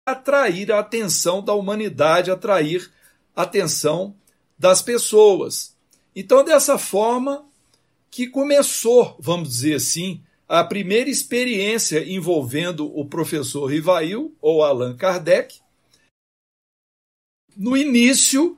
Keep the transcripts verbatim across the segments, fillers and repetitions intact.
atrair a atenção da humanidade, atrair a atenção das pessoas. Então, dessa forma que começou, vamos dizer assim, a primeira experiência envolvendo o professor Rivail, ou Allan Kardec. No início,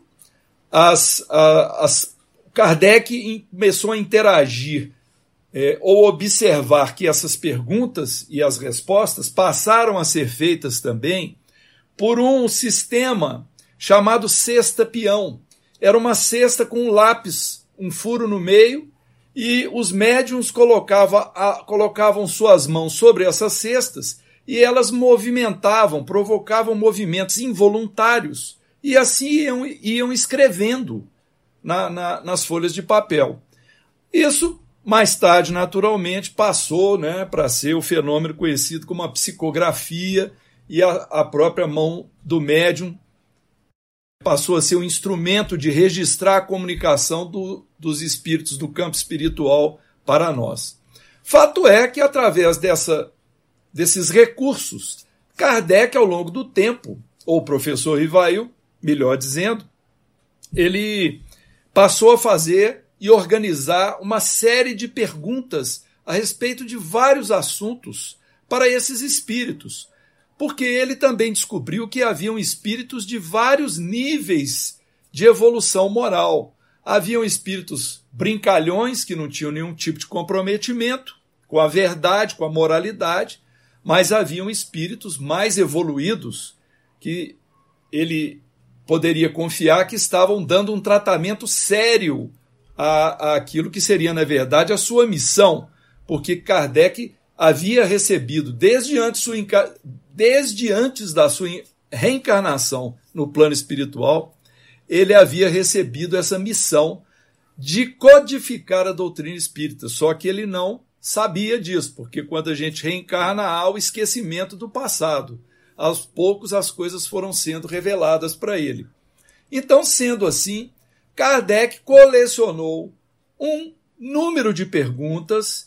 as, as, Kardec começou a interagir é, ou observar que essas perguntas e as respostas passaram a ser feitas também por um sistema chamado cesta-peão. Era uma cesta com um lápis, um furo no meio, e os médiuns colocavam, a, colocavam suas mãos sobre essas cestas e elas movimentavam, provocavam movimentos involuntários e assim iam, iam escrevendo na, na, nas folhas de papel. Isso, mais tarde, naturalmente, passou, né, para ser o fenômeno conhecido como a psicografia, e a, a própria mão do médium passou a ser um instrumento de registrar a comunicação do, dos espíritos do campo espiritual para nós. Fato é que, através dessa, desses recursos, Kardec, ao longo do tempo, ou o professor Rivail, melhor dizendo, ele passou a fazer e organizar uma série de perguntas a respeito de vários assuntos para esses espíritos, porque ele também descobriu que haviam espíritos de vários níveis de evolução moral. Haviam espíritos brincalhões que não tinham nenhum tipo de comprometimento com a verdade, com a moralidade, mas haviam espíritos mais evoluídos que ele poderia confiar que estavam dando um tratamento sério a, a aquilo que seria, na verdade, a sua missão, porque Kardec havia recebido, desde antes, sua, desde antes da sua reencarnação no plano espiritual, ele havia recebido essa missão de codificar a doutrina espírita, só que ele não sabia disso, porque quando a gente reencarna há o esquecimento do passado. Aos poucos as coisas foram sendo reveladas para ele. Então, sendo assim, Kardec colecionou um número de perguntas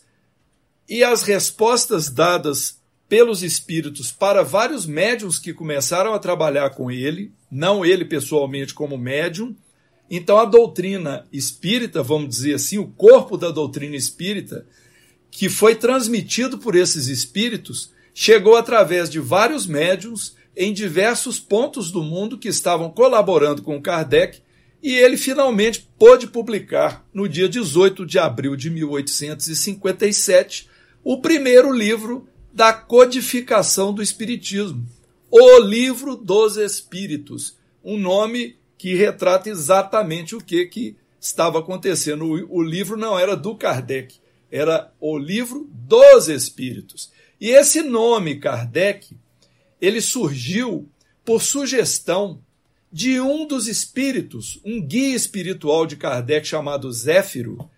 e as respostas dadas pelos espíritos para vários médiuns que começaram a trabalhar com ele, não ele pessoalmente como médium. Então a doutrina espírita, vamos dizer assim, o corpo da doutrina espírita, que foi transmitido por esses espíritos, chegou através de vários médiuns em diversos pontos do mundo que estavam colaborando com Kardec, e ele finalmente pôde publicar, no dia dezoito de abril de mil oitocentos e cinquenta e sete, o primeiro livro da codificação do Espiritismo, O Livro dos Espíritos, um nome que retrata exatamente o que, que estava acontecendo. O, o livro não era do Kardec, era o Livro dos Espíritos. E esse nome, Kardec, ele surgiu por sugestão de um dos espíritos, um guia espiritual de Kardec chamado Zéfiro.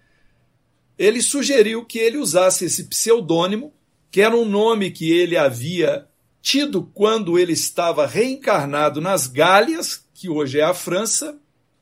Ele sugeriu que ele usasse esse pseudônimo, que era um nome que ele havia tido quando ele estava reencarnado nas Gálias, que hoje é a França,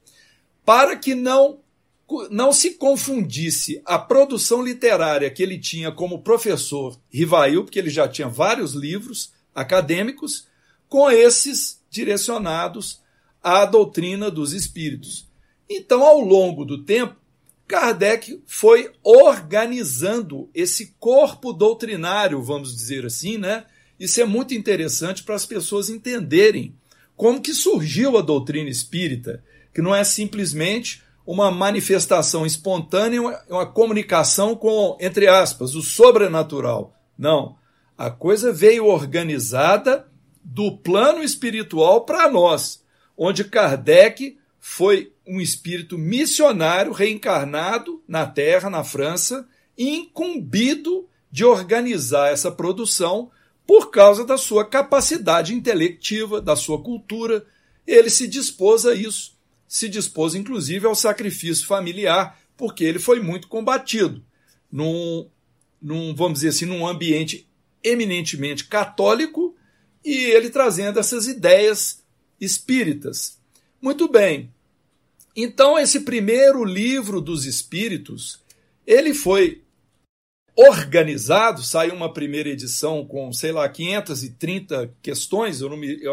para que não, não se confundisse a produção literária que ele tinha como professor Rivail, porque ele já tinha vários livros acadêmicos, com esses direcionados à doutrina dos espíritos. Então, ao longo do tempo, Kardec foi organizando esse corpo doutrinário, vamos dizer assim, né? Isso é muito interessante para as pessoas entenderem como que surgiu a doutrina espírita, que não é simplesmente uma manifestação espontânea, uma, uma comunicação com, entre aspas, o sobrenatural. Não. A coisa veio organizada do plano espiritual para nós, onde Kardec foi um espírito missionário reencarnado na Terra, na França, incumbido de organizar essa produção por causa da sua capacidade intelectiva, da sua cultura. Ele se dispôs a isso, se dispôs inclusive ao sacrifício familiar, porque ele foi muito combatido num, num, vamos dizer assim, num ambiente eminentemente católico, e ele trazendo essas ideias espíritas. Muito bem. Então, esse primeiro livro dos espíritos, ele foi organizado, saiu uma primeira edição com, sei lá, quinhentas e trinta questões, eu não me, eu